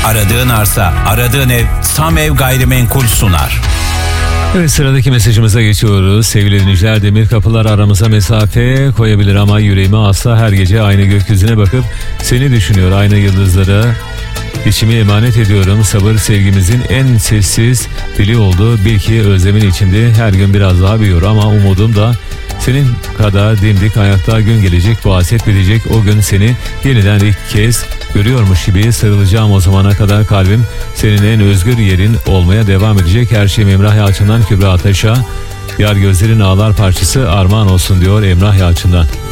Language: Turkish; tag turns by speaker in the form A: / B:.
A: Aradığın arsa, aradığın ev Samev Gayrimenkul sunar.
B: Evet, sıradaki mesajımıza geçiyoruz. Sevgili dinleyiciler, demir kapılar aramıza mesafe koyabilir ama yüreğime asla her gece aynı gökyüzüne bakıp seni düşünüyor. Aynı yıldızlara içimi emanet ediyorum. Sabır sevgimizin en sessiz dili oldu. Bil ki özlemin içinde her gün biraz daha büyüyor ama umudum da senin kadar dimdik ayakta gün gelecek, bu hasret bitecek. O gün seni yeniden ilk kez görüyormuş gibi sarılacağım. O zamana kadar kalbim senin en özgür yerin olmaya devam edecek. Her şeyim Emrah Yalçın'dan Kübra Ataş'a. Yar gözlerin ağlar parçası armağan olsun diyor Emrah Yalçın'dan.